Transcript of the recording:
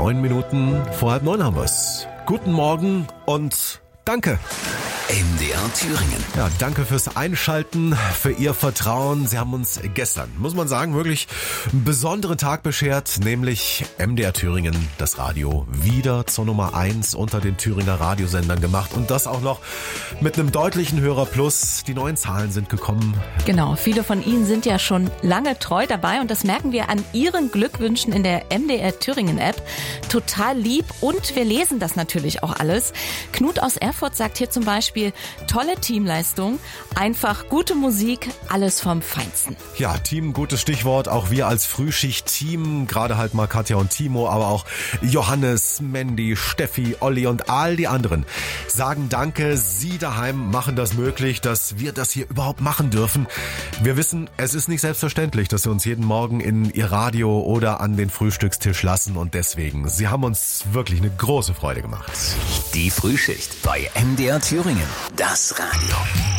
9 Minuten vor 8:30 haben wir's. Guten Morgen und danke. MDR Thüringen. Ja, danke fürs Einschalten, für Ihr Vertrauen. Sie haben uns gestern, muss man sagen, wirklich einen besonderen Tag beschert, nämlich MDR Thüringen, das Radio, wieder zur Nummer 1 unter den Thüringer Radiosendern gemacht. Und das auch noch mit einem deutlichen Hörerplus. Die neuen Zahlen sind gekommen. Genau, viele von Ihnen sind ja schon lange treu dabei und das merken wir an Ihren Glückwünschen in der MDR Thüringen App. Total lieb und wir lesen das natürlich auch alles. Knut aus Erfurt sagt hier zum Beispiel, tolle Teamleistung, einfach gute Musik, alles vom Feinsten. Ja, Team, gutes Stichwort. Auch wir als Frühschicht-Team, gerade halt mal Katja und Timo, aber auch Johannes, Mandy, Steffi, Olli und all die anderen sagen Danke. Sie daheim machen das möglich, dass wir das hier überhaupt machen dürfen. Wir wissen, es ist nicht selbstverständlich, dass Sie uns jeden Morgen in Ihr Radio oder an den Frühstückstisch lassen und deswegen, Sie haben uns wirklich eine große Freude gemacht. Die Frühschicht bei MDR Thüringen. Das Radio.